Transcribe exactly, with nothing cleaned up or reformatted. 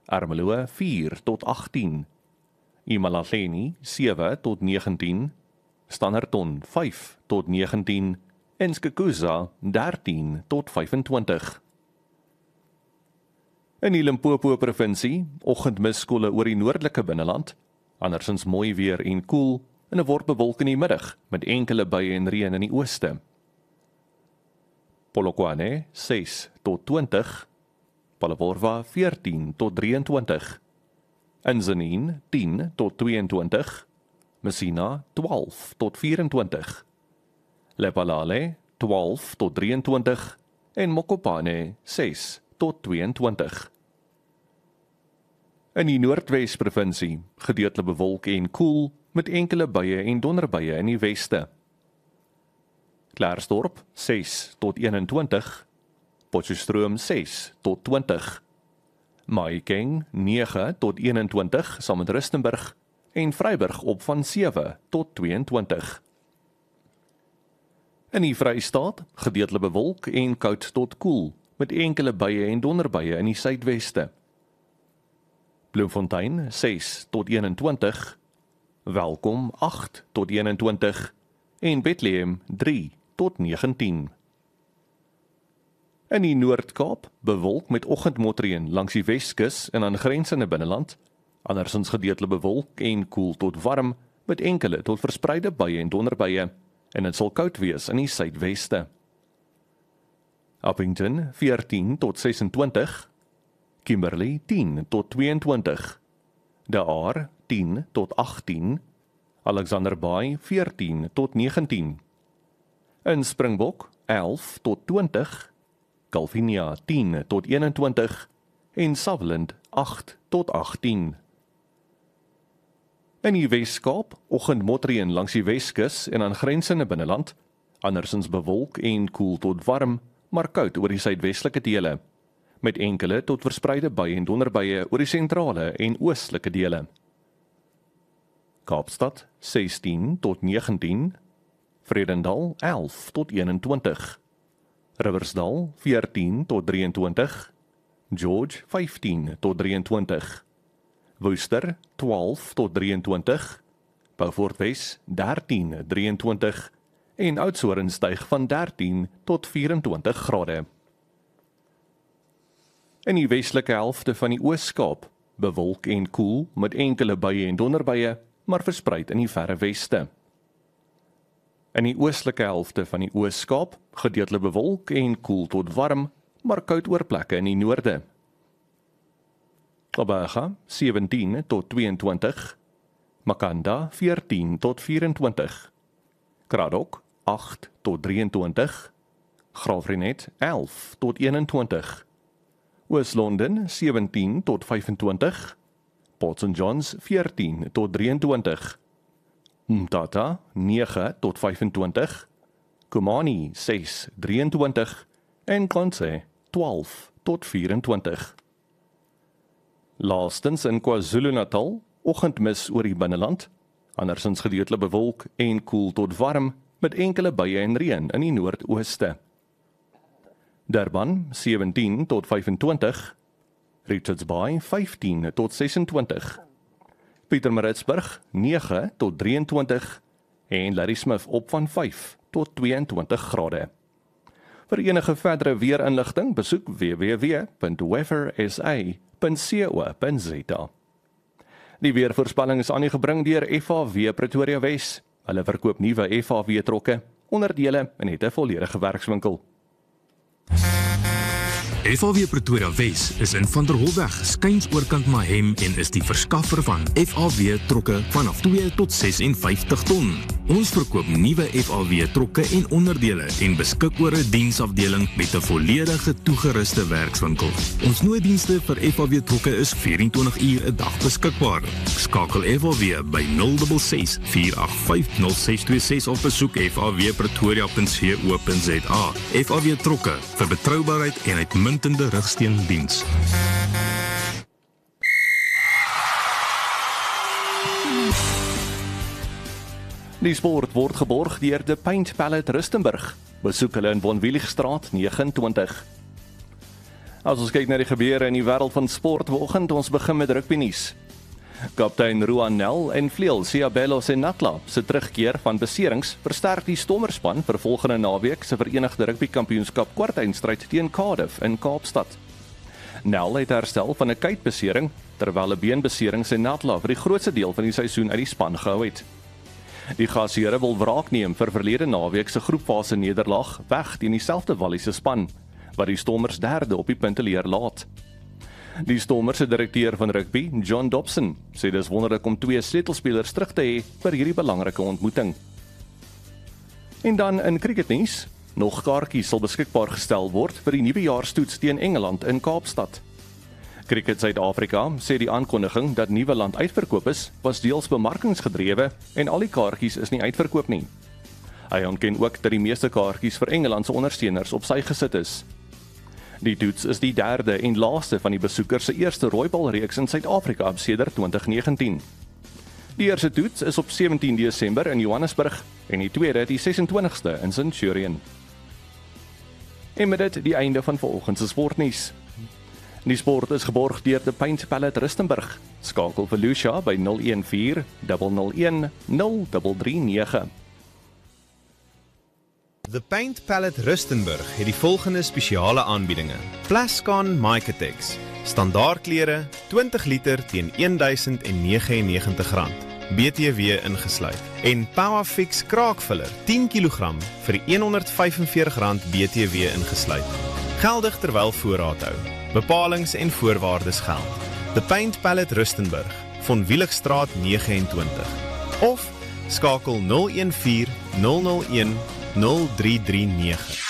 Ermelo vier tot agttien, Imalahleni sewe tot negentien, Standerton vyf tot negentien en Skukuza dertien tot vyfentwintig. In die Limpopo provinsie, oggendmisskole oor die noordelike binneland, andersins mooi weer en koel, en 'n word bewolk in die middag, met enkele buie en reën in die ooste. Polokwane ses tot twintig, Phalaborwa veertien tot drieëntwintig, Inzaneen tien tot tweeëntwintig, Messina twaalf tot vyfentwintig, Lephalale twaalf tot drieëntwintig en Mokopane ses tot tweeëntwintig. In die Noordwes-provinsie, gedeeltelik bewolk en koel, met enkele buie en donderbuie in die weste. Klaersdorp ses tot eenentwintig, Potchefstroom ses tot twintig, Mahikeng nege tot eenentwintig saam met Rustenburg en Vryburg op van sewe tot tweeëntwintig. In die Vrystaat, gedeeltelik bewolk en koud tot koel, met enkele buie en donderbuie in die suidweste. Bloemfontein ses tot eenentwintig, Welkom agt tot eenentwintig en Bethlehem drie tot negentien. In die Noord-Kaap, bewolk met oggendmotreën langs die Weskus en aangrensende binneland, andersins gedeeltelik bewolk en koel tot warm, met enkele tot verspreide buie en donderbuie, en dit sal koud wees in die suidweste. Appington veertien tot sesentwintig, Kimberley tien tot tweeëntwintig, De Aar tien tot agttien, Alexander Bay veertien tot negentien, in Springbok elf tot twintig, Calvinia tien tot eenentwintig en Sutherland agt tot agttien. In die Wes-Kaap, oggendmotreën langs die Weskus en aangrensende binneland, andersins bewolk en koel tot warm, maar koud oor die suidwestelike dele, met enkele tot verspreide buie en donderbuie oor die sentrale en oostelike dele. Kaapstad sestien tot negentien, Vredendal elf tot eenentwintig, Riversdal veertien tot drieëntwintig, George vyftien tot drieëntwintig, Worcester twaalf tot drieëntwintig, Beaufort Wes dertien tot drieëntwintig en Oudtshoorn styg van dertien tot vyfentwintig grade. In die westelike helfte van die Oos-Kaap, bewolk en koel met enkele buie en donderbuie, maar verspreid in die verre weste. In die oostelike helfte van die Oos-Kaap, gedeeltelik bewolk en koel tot warm, maar koud oor plekke in die noorde. Gqeberha sewentien tot tweeëntwintig, Makanda veertien tot vyfentwintig, Kraddock agt tot drieëntwintig, Graafrenet elf tot eenentwintig, Oos-London sewentien tot vyfentwintig, Port Saint Johns veertien tot drieëntwintig, Mthatha nege tot vyfentwintig, Kumani ses drieëntwintig en Konsei twaalf tot vyfentwintig. Laastens in KwaZulu-Natal, oggendmis oor die binneland, andersins gedeeltelik bewolk en koel tot warm, met enkele buie en reën in die noordooste. Durban sewentien tot vyfentwintig, Richards Bay vyftien tot sesentwintig, Pietermaritzburg nege tot drieëntwintig en Ladysmith op van vyf tot tweeëntwintig grade. Vir enige verdere weerinligting besoek w w w punt weather s a punt co punt z a. Die weervoorspelling is aan u gebring deur F H W Pretoria Wes. Hulle verkoop nuwe F H W trokke, onderdele en het 'n volledige werkswinkel. F H W Pretoria Wes is in Van der Holweg, skuins oorkant Mahem en is die verskaffer van F H W trokke vanaf twee tot vysensestig ton. Ons verkoop nuwe F H W trokke en onderdele en beskik oor 'n diensafdeling met 'n volledige toegeruste werkswinkel. Ons nooddienste vir F H W trokke is vierentwintig uur 'n dag beskikbaar. Skakel F H W by nul ses ses vier agt vyf nul ses twee ses of besoek f h w pretoria punt co punt z a. F H W trokke vir betroubaarheid en uitmuntende rigsteendiens. Die sport word geborg deur de Paint Palette Rustenburg. Besoek hulle in Bonwilligstraat negenentwintig. As ons kyk na die gebeure in die wêreld van sport vanoggend, ons begin met rugby nuus. Kaptein Ruan Nel en vleuel Siabelo Senatla se terugkeer van beserings versterk die Stormerspan vir volgende naweek se Verenigde Rugby Kampioenskap kwartfinalestryd teen Cardiff in Kaapstad. Nel het herstel van 'n kuitbesering, terwyl 'n beenbesering Senatla vir die grootste deel van die seisoen uit die span gehou het. Die gasheere wil wraak neem vir verlede naweek se groepfase nederlaag weg teen dieselfde Walliese span, wat die Stormers derde op die punteleer laat. Die Stormers se direkteur van rugby, John Dobson, sê dis wonderlik om twee sleutelspelers terug te hê vir hierdie belangrike ontmoeting. En dan in cricketnuus, nog kaartjies sal beskikbaar gestel word vir die nuwejaarstoets teen Engeland in Kaapstad. Cricket Suid-Afrika sê die aankondiging dat Nieuweland uitverkoop is, was deels bemarkingsgedrewe en al die kaartjies is nie uitverkoop nie. Hy ontken ook dat die meeste kaartjies vir Engeland se ondersteuners op sy gesit is. Die toets is die derde en laaste van die besoekers se eerste rooibalreeks in Suid-Afrika sedert twintig negentien. Die eerste toets is op sewentien Desember in Johannesburg en die tweede die ses en twintigste in Centurion. En met dit die einde van vanoggend se sportnuus. Die sport is geborg deur The Paint Palette Rustenburg. Skakel vir Lucia by nul een vier, nul nul een, nul drie drie nege. The Paint Palette Rustenburg het die volgende spesiale aanbiedinge. Plascon Micatex, standaardklere, twintig liter teen duisend negenennegentig rand, B T W ingesluit. En Powerfix kraakvuller, tien kilogram vir honderd vyf en veertig rand B T W ingesluit. Geldig terwyl voorraad hou. Bepalings en voorwaardes geld. The Paint Palette Rustenburg, Von Wieligstraat nege en twintig. Of skakel nul een vier, nul nul een, nul drie drie nege.